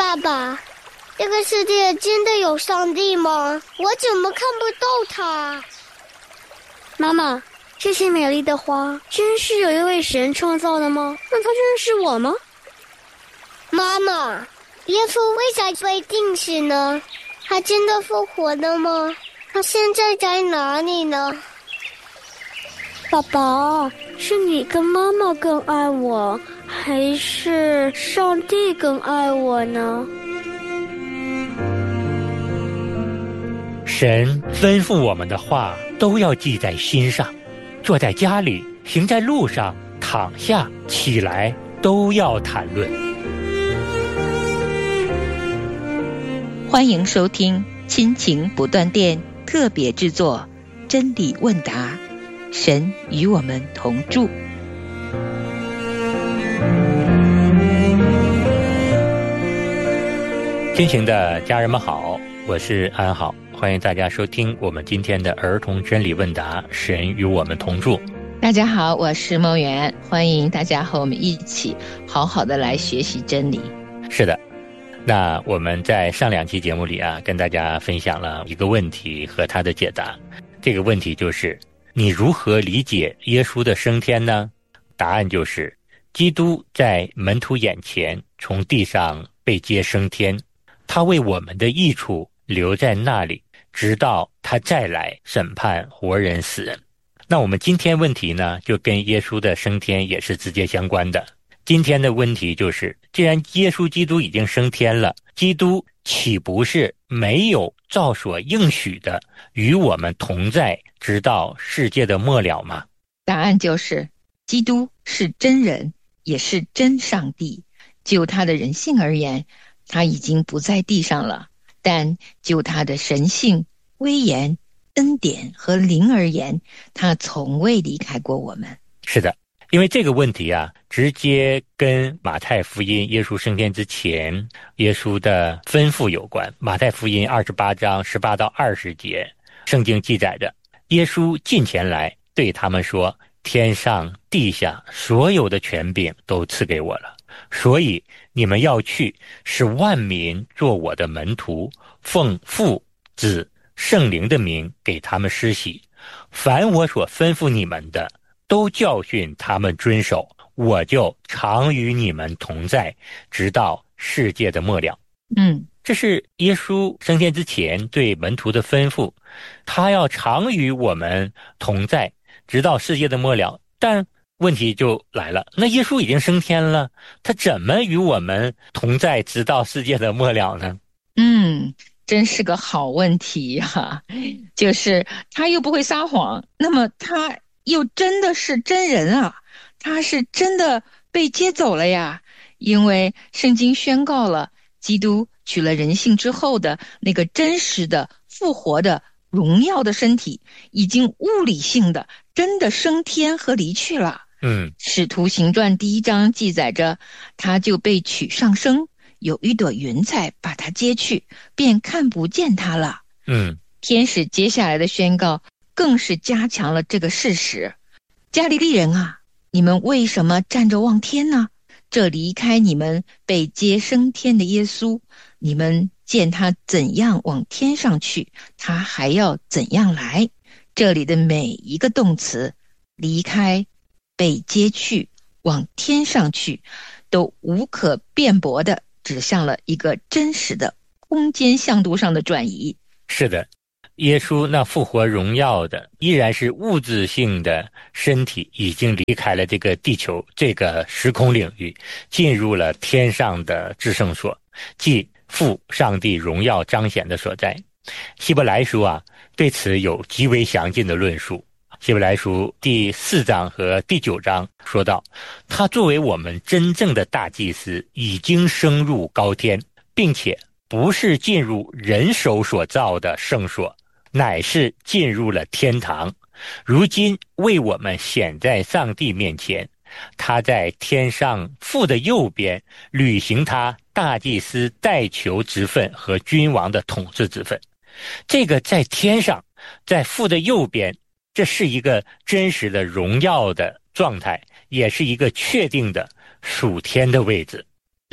爸爸，这个世界真的有上帝吗？我怎么看不到他？ 妈妈，这些美丽的花真是有一位神创造的吗？那他认识我吗？ 妈妈，耶稣为啥被钉死呢？他真的复活了吗？他现在在哪里呢？ 爸爸，是你跟妈妈更爱我，还是上帝更爱我呢？ 神吩咐我们的话都要记在心上，坐在家里，行在路上，躺下起来，都要谈论。 欢迎收听亲情不断电特别制作真理问答，神与我们同住。 亲情的家人们好，我是安好，欢迎大家收听我们今天的儿童真理问答，神与我们同住。 大家好，我是梦圆，欢迎大家和我们一起好好的来学习真理。 是的，那我们在上两期节目里跟大家分享了一个问题和他的解答。这个问题就是你如何理解耶稣的升天呢？答案就是基督在门徒眼前从地上被接升天，他为我们的益处留在那里，直到他再来审判活人死人。那我们今天问题呢，就跟耶稣的升天也是直接相关的。今天的问题就是，既然耶稣基督已经升天了，基督岂不是没有照所应许的与我们同在，直到世界的末了吗？ 答案就是基督是真人，也是真上帝。就他的人性而言，他已经不在地上了，但就他的神性、威严、恩典和灵而言，他从未离开过我们。 是的，因为这个问题直接跟马太福音耶稣升天之前耶稣的吩咐有关。马太福音28章18到20节，圣经记载着，耶稣近前来对他们说，天上地下所有的权柄都赐给我了，所以你们要去，使万民做我的门徒，奉父子圣灵的名给他们施洗，凡我所吩咐你们的，都教训他们遵守，我就常与你们同在，直到世界的末了。这是耶稣升天之前对门徒的吩咐，他要常与我们同在，直到世界的末了。但问题就来了，那耶稣已经升天了，他怎么与我们同在，直到世界的末了呢？ 真是个好问题呀！就是他又不会撒谎，那么他又真的是真人啊，他是真的被接走了呀。因为圣经宣告了，基督取了人性之后的那个真实的复活的荣耀的身体，已经物理性的真的升天和离去了。使徒行传1章记载着，他就被取上升，有一朵云彩把他接去，便看不见他了。天使接下来的宣告更是加强了这个事实。加利利人啊，你们为什么站着望天呢？这离开你们被接升天的耶稣，你们见他怎样往天上去，他还要怎样来。这里的每一个动词，离开、被接去、往天上去，都无可辩驳地指向了一个真实的空间向度上的转移。 是的，耶稣那复活荣耀的依然是物质性的身体，已经离开了这个地球这个时空领域，进入了天上的至圣所，即父上帝荣耀彰显的所在。希伯来书对此有极为详尽的论述。希伯来书第4章和第9章说到，他作为我们真正的大祭司，已经升入高天，并且不是进入人手所造的圣所，乃是进入了天堂，如今为我们显在上帝面前。他在天上父的右边，履行他大祭司代求之分和君王的统治之分。这个在天上，在父的右边，这是一个真实的荣耀的状态，也是一个确定的属天的位置。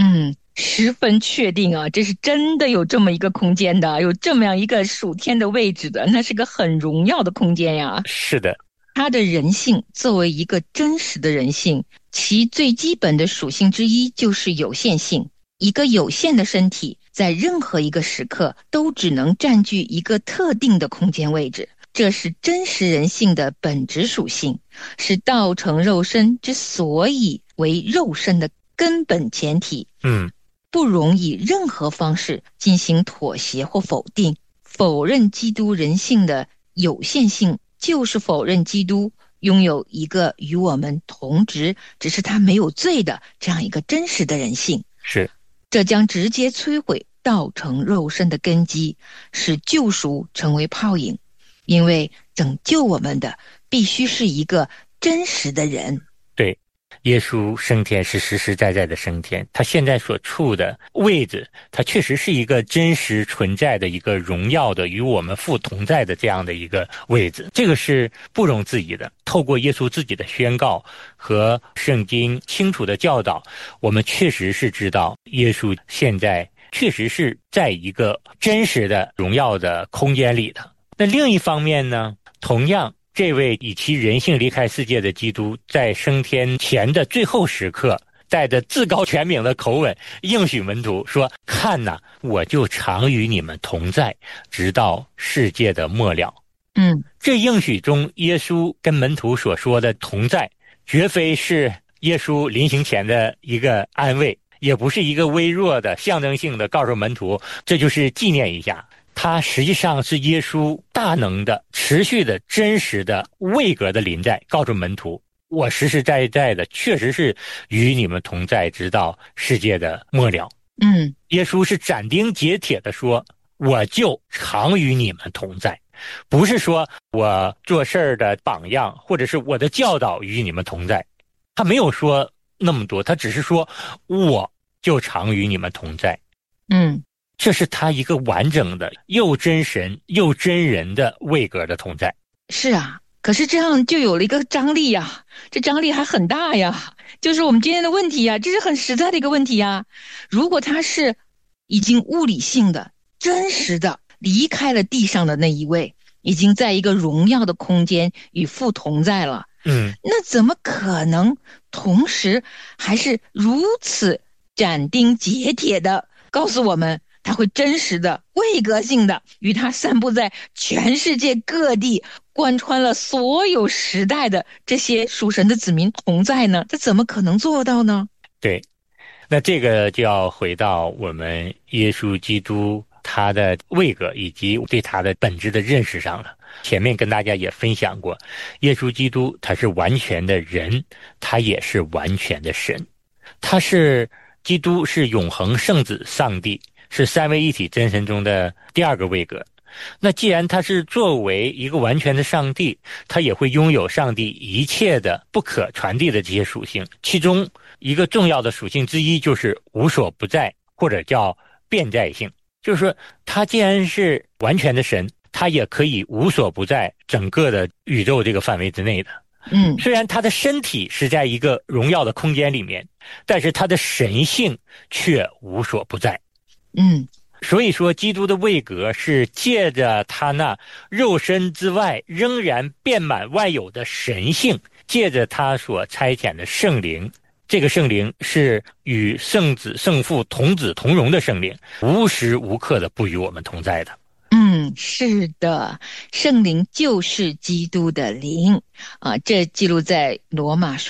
十分确定啊，这是真的有这么一个空间的，有这么样一个属天的位置的，那是个很荣耀的空间呀。 是的， 它的人性作为一个真实的人性，其最基本的属性之一就是有限性。一个有限的身体，在任何一个时刻都只能占据一个特定的空间位置，这是真实人性的本质属性，是道成肉身之所以为肉身的根本前提。不容以任何方式进行妥协或否定。否认基督人性的有限性，就是否认基督拥有一个与我们同质，只是他没有罪的这样一个真实的人性。 是， 这将直接摧毁道成肉身的根基，使救赎成为泡影。因为拯救我们的必须是一个真实的人。 对，耶稣升天是实实在在的升天，他现在所处的位置，他确实是一个真实存在的一个荣耀的与我们父同在的这样的一个位置，这个是不容置疑的。透过耶稣自己的宣告和圣经清楚的教导，我们确实是知道耶稣现在确实是在一个真实的荣耀的空间里的。那另一方面呢，同样这位以其人性离开世界的基督，在升天前的最后时刻，带着至高权柄的口吻应许门徒说：看哪，我就常与你们同在，直到世界的末了。这应许中耶稣跟门徒所说的同在，绝非是耶稣临行前的一个安慰，也不是一个微弱的象征性的告诉门徒这就是纪念一下，它实际上是耶稣大能的、持续的、真实的、位格的临在，告诉门徒：我实实在在的，确实是与你们同在，直到世界的末了。耶稣是斩钉截铁的说：我就常与你们同在，不是说我做事儿的榜样，或者是我的教导与你们同在。他没有说那么多，他只是说我就常与你们同在。这是他一个完整的又真神又真人的位格的同在。 是啊，可是这样就有了一个张力呀，这张力还很大呀，就是我们今天的问题呀，这是很实在的一个问题呀。如果他是已经物理性的、真实的离开了地上的那一位，已经在一个荣耀的空间与父同在了，那怎么可能同时还是如此斩钉截铁的告诉我们他会真实的、位格性的与他散布在全世界各地、贯穿了所有时代的这些属神的子民同在呢？他怎么可能做到呢？ 对，那这个就要回到我们耶稣基督他的位格以及对他的本质的认识上了。前面跟大家也分享过，耶稣基督他是完全的人，他也是完全的神。基督是永恒圣子上帝，是三位一体真神中的第二个位格。那既然他是作为一个完全的上帝，他也会拥有上帝一切的不可传递的这些属性，其中一个重要的属性之一就是无所不在，或者叫变在性。就是说他既然是完全的神，他也可以无所不在整个的宇宙这个范围之内的。虽然他的身体是在一个荣耀的空间里面，但是他的神性却无所不在。所以说基督的位格是借着他那肉身之外仍然遍满万有的神性，借着他所差遣的圣灵，这个圣灵是与圣子圣父同子同荣的圣灵，无时无刻的不与我们同在的。 是的，圣灵就是基督的灵啊，这记录在罗马书